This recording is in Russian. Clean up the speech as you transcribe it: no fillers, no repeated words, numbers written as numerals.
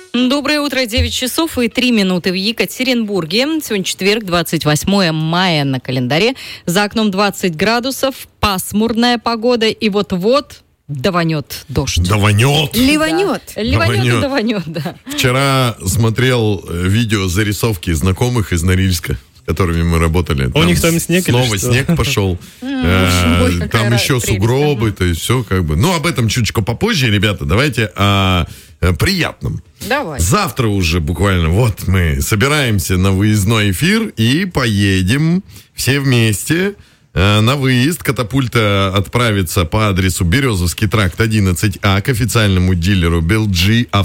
Доброе утро, 9 часов и 3 минуты в Екатеринбурге. Сегодня четверг, 28 мая на календаре. За окном 20 градусов, пасмурная погода и вот-вот даванет дождь. Даванет. Ливанет. Да. Ливанет и даванет, да. Вчера смотрел видео зарисовки знакомых из Норильска, с которыми мы работали. У них там снег или снова что? снег пошел. Там еще сугробы, то есть все как бы. Ну, об этом чуточку попозже, ребята. Давайте о приятном. Давай. Завтра уже буквально вот мы собираемся на выездной эфир и поедем все вместе на выезд. Катапульта отправится по адресу Березовский тракт 11А к официальному дилеру BLG